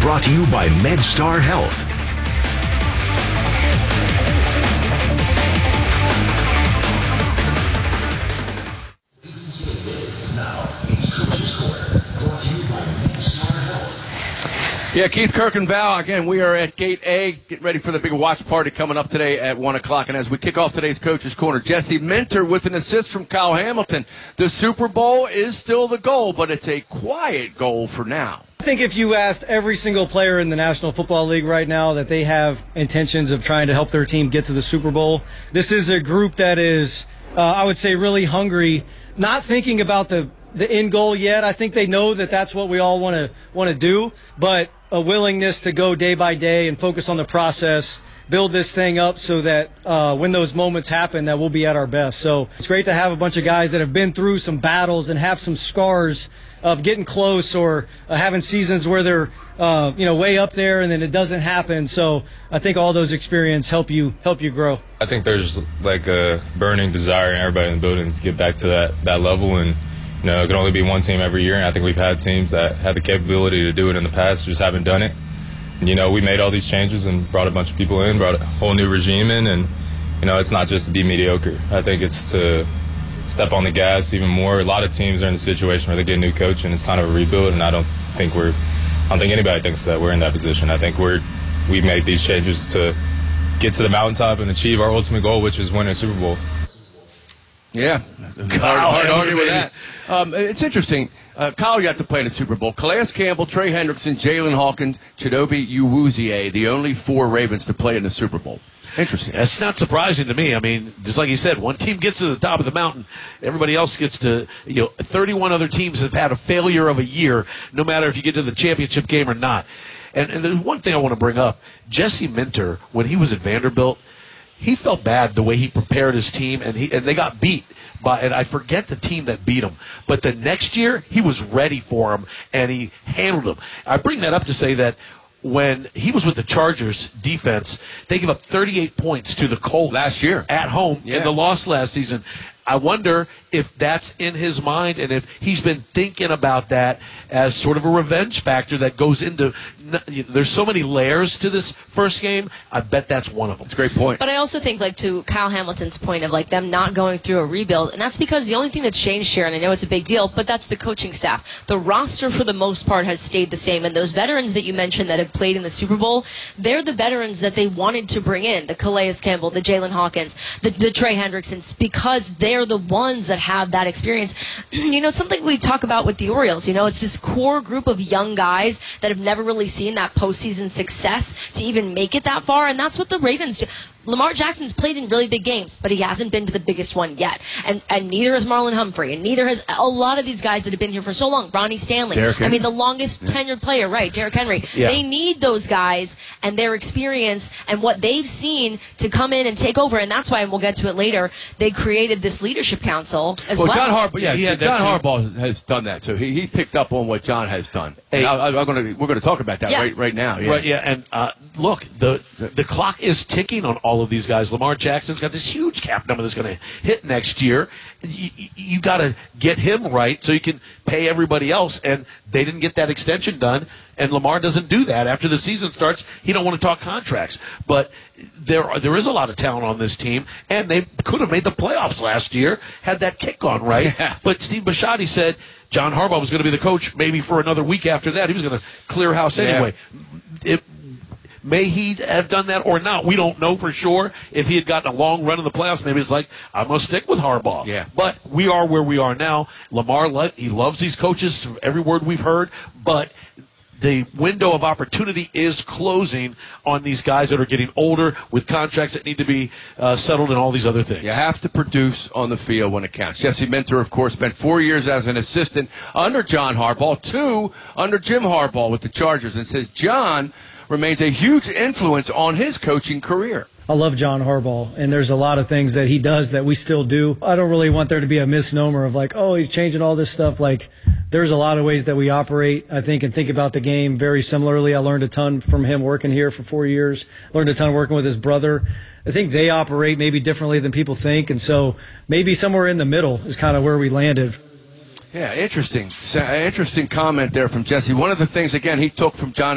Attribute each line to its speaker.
Speaker 1: brought to you by MedStar Health.
Speaker 2: Yeah, Keith Kirkenval. Again, we are at Gate A, getting ready for the big watch party coming up today at 1 o'clock. And as we kick off today's Coach's Corner, Jesse Minter with an assist from Kyle Hamilton. The Super Bowl is still the goal, but it's a quiet goal for now.
Speaker 3: I think if you asked every single player in the National Football League right now that they have intentions of trying to help their team get to the Super Bowl, this is a group that is, I would say, really hungry, not thinking about the end goal yet. I think they know that that's what we all want to do, but a willingness to go day by day and focus on the process, build this thing up so that when those moments happen that we'll be at our best. So it's great to have a bunch of guys that have been through some battles and have some scars of getting close or having seasons where they're way up there and then it doesn't happen. So I think all those experiences help you grow.
Speaker 4: I think there's like a burning desire in everybody in the building to get back to that level, and it can only be one team every year, and I think we've had teams that had the capability to do it in the past, just haven't done it. And, we made all these changes and brought a bunch of people in, brought a whole new regime in, and, it's not just to be mediocre. I think it's to step on the gas even more. A lot of teams are in the situation where they get a new coach, and it's kind of a rebuild, and I don't think anybody thinks that we're in that position. I think we've made these changes to get to the mountaintop and achieve our ultimate goal, which is winning a Super Bowl.
Speaker 2: Yeah, hard to argue with that. It's interesting. Kyle got to play in the Super Bowl. Calais Campbell, Trey Hendrickson, Jalen Hawkins, Chidobe Awuzie, the only 4 Ravens to play in the Super Bowl. Interesting.
Speaker 5: That's not surprising to me. I mean, just like you said, one team gets to the top of the mountain, everybody else gets to, 31 other teams have had a failure of a year, no matter if you get to the championship game or not. And there's one thing I want to bring up. Jesse Minter, when he was at Vanderbilt, he felt bad the way he prepared his team, and they got beat. And I forget the team that beat him. But the next year, he was ready for him, and he handled them. I bring that up to say that when he was with the Chargers defense, they gave up 38 points to the Colts
Speaker 2: last year
Speaker 5: at home in the loss last season. I wonder if that's in his mind and if he's been thinking about that as sort of a revenge factor that goes into – there's so many layers to this first game. I bet that's one of them.
Speaker 2: That's a great point.
Speaker 6: But I also think, to Kyle Hamilton's point of, them not going through a rebuild, and that's because the only thing that's changed here, and I know it's a big deal, but that's the coaching staff. The roster, for the most part, has stayed the same, and those veterans that you mentioned that have played in the Super Bowl, they're the veterans that they wanted to bring in, the Calais Campbell, the Jalen Hawkins, the Trey Hendricksons, because they're the ones that have that experience. Something we talk about with the Orioles, it's this core group of young guys that have never really seen that postseason success to even make it that far, and that's what the Ravens do. Lamar Jackson's played in really big games, but he hasn't been to the biggest one yet. And neither has Marlon Humphrey, and neither has a lot of these guys that have been here for so long. Ronnie Stanley. The longest tenured player, right? Derrick Henry. Yeah. They need those guys and their experience and what they've seen to come in and take over. And that's why, and we'll get to it later, they created this leadership council as well.
Speaker 2: John Harbaugh has done that. So he picked up on what John has done. Hey, we're going to talk about that right now. Yeah.
Speaker 5: Right, yeah. And look, the clock is ticking on all of these guys. Lamar Jackson's got this huge cap number that's going to hit next year. You got to get him right so you can pay everybody else. And they didn't get that extension done. And Lamar doesn't do that. After the season starts, he don't want to talk contracts. But there is a lot of talent on this team, and they could have made the playoffs last year had that kick on right. Yeah. But Steve Bisciotti said John Harbaugh was going to be the coach maybe for another week after that. He was going to clear house anyway. May he have done that or not? We don't know for sure. If he had gotten a long run in the playoffs, maybe it's like, I'm going to stick with Harbaugh.
Speaker 2: Yeah.
Speaker 5: But we are where we are now. Lamar, he loves these coaches, from every word we've heard, but the window of opportunity is closing on these guys that are getting older with contracts that need to be settled and all these other things.
Speaker 2: You have to produce on the field when it counts. Jesse Minter, of course, spent 4 years as an assistant under John Harbaugh, 2 under Jim Harbaugh with the Chargers, and says John remains a huge influence on his coaching career.
Speaker 3: I love John Harbaugh, and there's a lot of things that he does that we still do. I don't really want there to be a misnomer of he's changing all this stuff. There's a lot of ways that we operate, I think, and think about the game very similarly. I learned a ton from him working here for 4 years, learned a ton working with his brother. I think they operate maybe differently than people think, and so maybe somewhere in the middle is kind of where we landed.
Speaker 2: Yeah, interesting comment there from Jesse. One of the things, again, he took from John